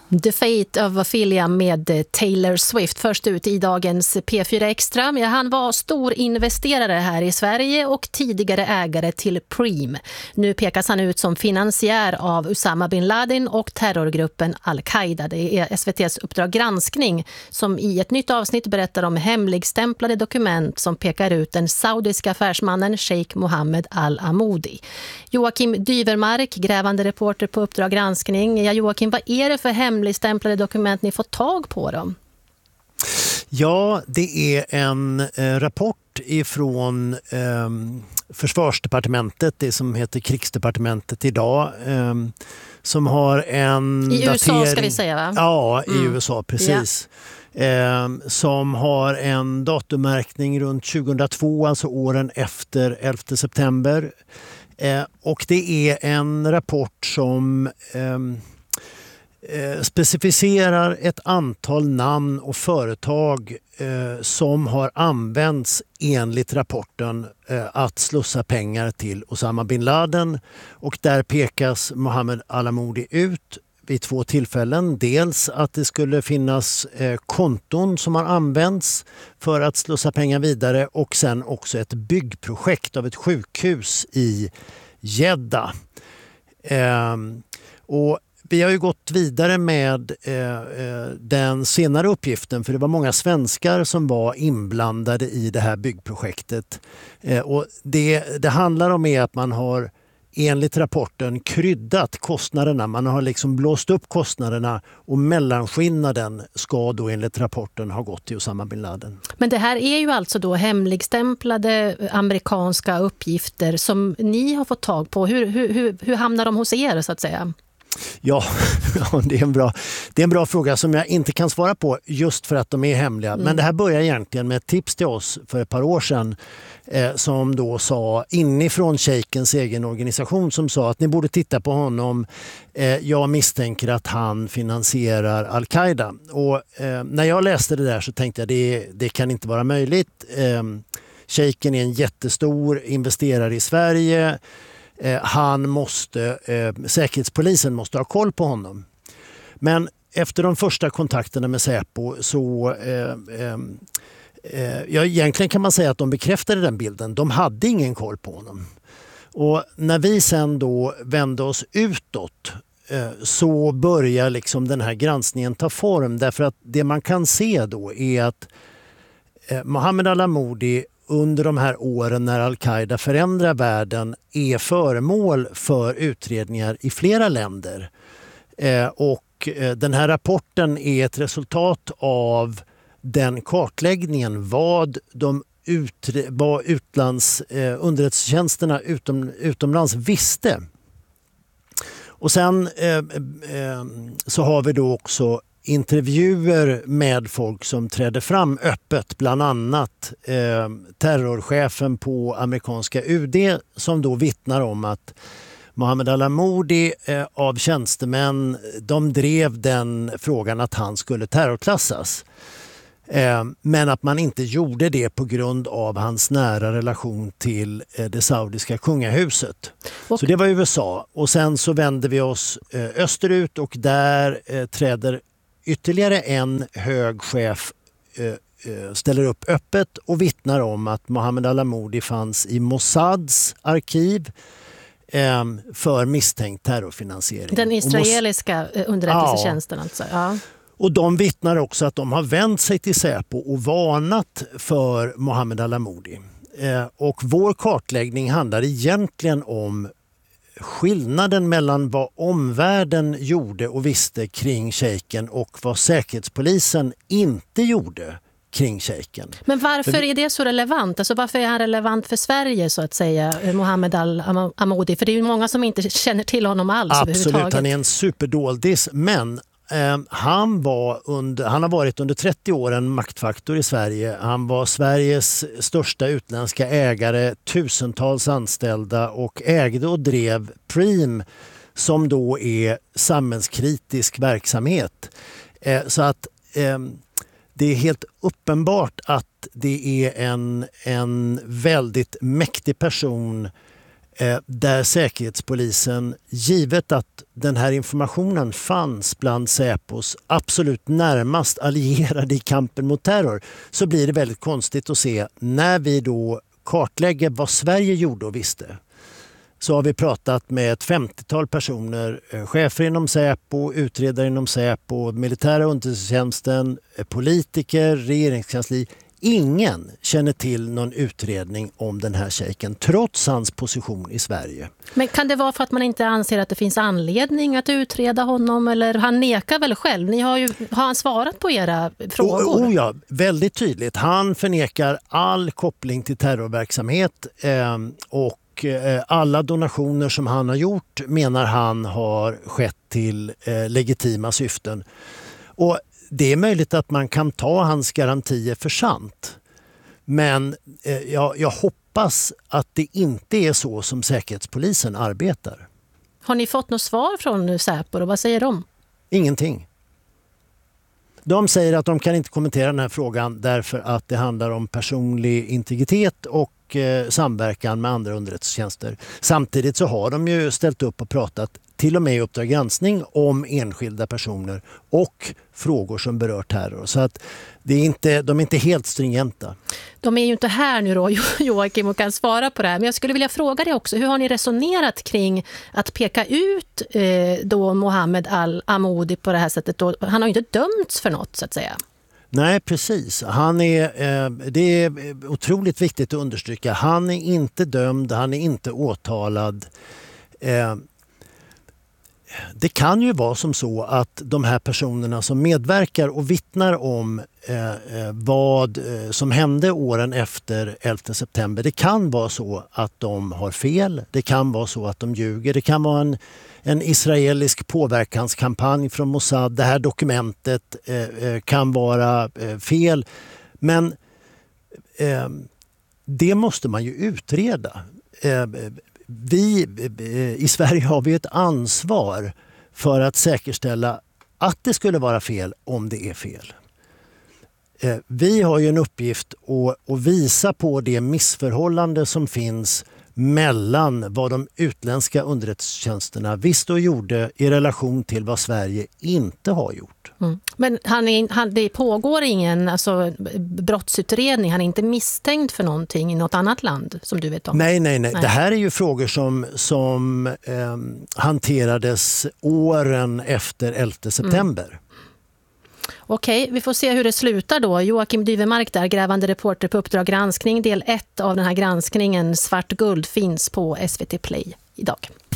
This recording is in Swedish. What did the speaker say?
The Fate of Ophelia med Taylor Swift först ut i dagens P4 Extra. Ja, han var stor investerare här i Sverige och tidigare ägare till Preem. Nu pekas han ut som finansiär av Osama bin Laden och terrorgruppen Al-Qaida. Det är SVT:s Uppdrag granskning som i ett nytt avsnitt berättar om hemligstämplade dokument som pekar ut den saudiska affärsmannen Sheikh Mohammed Al-Amoudi. Joakim Dyvermark, grävande reporter på Uppdrag granskning. Ja, Joakim, vad är det för hemligstämplade dokument ni fått tag på dem? Ja, det är en rapport ifrån Försvarsdepartementet, det som heter Krigsdepartementet idag, som har en I datering, USA ska vi säga, va? Ja, i USA, precis. Ja. Som har en datummärkning runt 2002, alltså åren efter 11 september. Och det är en rapport som specificerar ett antal namn och företag som har använts enligt rapporten att slussa pengar till Osama bin Laden, och där pekas Mohammed Al-Amoudi ut vid 2 tillfällen. Dels att det skulle finnas konton som har använts för att slussa pengar vidare, och sen också ett byggprojekt av ett sjukhus i Jeddah. Och vi har ju gått vidare med den senare uppgiften, för det var många svenskar som var inblandade i det här byggprojektet. Och det handlar om är att man har enligt rapporten kryddat kostnaderna. Man har liksom blåst upp kostnaderna, och mellanskillnaden ska då enligt rapporten ha gått till Osama bin Laden. Men det här är ju alltså då hemligstämplade amerikanska uppgifter som ni har fått tag på. Hur hamnar de hos er, så att säga? Ja, det är en bra fråga som jag inte kan svara på just för att de är hemliga. Men det här börjar egentligen med ett tips till oss för ett par år sedan som då sa inifrån Sheikhens egen organisation, som sa att ni borde titta på honom. Jag misstänker att han finansierar Al-Qaida. Och när jag läste det där så tänkte jag det kan inte vara möjligt. Sheiken är en jättestor investerare i Sverige. Säkerhetspolisen måste ha koll på honom. Men efter de första kontakterna med Säpo så egentligen kan man säga att de bekräftade den bilden. De hade ingen koll på honom. Och när vi sen då vände oss utåt så börjar liksom den här granskningen ta form, därför att det man kan se då är att Mohammed Al-Amoudi under de här åren när Al-Qaida förändrar världen är föremål för utredningar i flera länder. Och den här rapporten är ett resultat av den kartläggningen, vad underrättelsetjänsterna utomlands visste. Och sen så har vi då också intervjuer med folk som trädde fram öppet, bland annat terrorchefen på amerikanska UD, som då vittnar om att Mohammed Al-Amoudi av tjänstemän, de drev den frågan att han skulle terrorklassas. Men att man inte gjorde det på grund av hans nära relation till det saudiska kungahuset. Så det var USA. Och sen så vände vi oss österut, och där träder ytterligare en hög chef ställer upp öppet och vittnar om att Mohammed Al-Amoudi fanns i Mossads arkiv för misstänkt terrorfinansiering. Den israeliska underrättelsetjänsten alltså. Ja. Och de vittnar också att de har vänt sig till Säpo och varnat för Mohammed Al-Amoudi. Och vår kartläggning handlar egentligen om skillnaden mellan vad omvärlden gjorde och visste kring Sheiken och vad säkerhetspolisen inte gjorde kring Sheiken. Men varför är det så relevant? Alltså varför är han relevant för Sverige, så att säga, Mohammed Al-Amoudi? För det är ju många som inte känner till honom alls. Absolut, han är en superdoldis, men han har varit under 30 år en maktfaktor i Sverige. Han var Sveriges största utländska ägare, tusentals anställda, och ägde och drev Preem, som då är samhällskritisk verksamhet. Så att det är helt uppenbart att det är en väldigt mäktig person där Säkerhetspolisen, givet att den här informationen fanns bland Säpos absolut närmast allierade i kampen mot terror, så blir det väldigt konstigt att se när vi då kartlägger vad Sverige gjorde och visste. Så har vi pratat med ett 50-tal personer, chefer inom Säpo, utredare inom Säpo, militära underrättelsetjänsten, politiker, regeringskansli. Ingen känner till någon utredning om den här shejken trots hans position i Sverige. Men kan det vara för att man inte anser att det finns anledning att utreda honom, eller han nekar väl själv? Har han svarat på era frågor? Ja, väldigt tydligt. Han förnekar all koppling till terrorverksamhet och alla donationer som han har gjort menar han har skett till legitima syften. Och det är möjligt att man kan ta hans garantier för sant. Men jag hoppas att det inte är så som Säkerhetspolisen arbetar. Har ni fått något svar från Säpo och vad säger de? Ingenting. De säger att de kan inte kommentera den här frågan därför att det handlar om personlig integritet och samverkan med andra underrättelsetjänster. Samtidigt så har de ju ställt upp och pratat till och med i Uppdrag granskning om enskilda personer och frågor som berör terror. Så att de är inte helt stringenta. De är ju inte här nu då, Joakim, och kan svara på det här. Men jag skulle vilja fråga dig också, hur har ni resonerat kring att peka ut då Mohammed al-Amoudi på det här sättet? Då? Han har ju inte dömts för något, så att säga. Nej, precis. Det är otroligt viktigt att understryka. Han är inte dömd, han är inte åtalad. Det kan ju vara som så att de här personerna som medverkar och vittnar om vad som hände åren efter 11 september. Det kan vara så att de har fel, det kan vara så att de ljuger, det kan vara en israelisk påverkanskampanj från Mossad. Det här dokumentet kan vara fel. Men det måste man ju utreda. Vi i Sverige har vi ett ansvar för att säkerställa att det skulle vara fel om det är fel. Vi har ju en uppgift att visa på det missförhållande som finns mellan vad de utländska underrättelsetjänsterna visste och gjorde i relation till vad Sverige inte har gjort. Mm. Men det pågår ingen brottsutredning, han är inte misstänkt för någonting i något annat land som du vet om? Nej. Det här är ju frågor som hanterades åren efter 11 september. Mm. Okej, vi får se hur det slutar då. Joakim Dyvemark där, grävande reporter på Uppdrag granskning. Del 1 av den här granskningen, Svart guld, finns på SVT Play idag.